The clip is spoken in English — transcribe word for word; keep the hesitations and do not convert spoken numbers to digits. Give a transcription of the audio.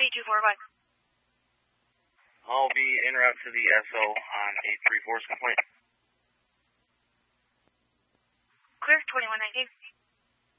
two four one. I'll be en route to the S O on eight three four's complaint. Clear, twenty-one nineteen.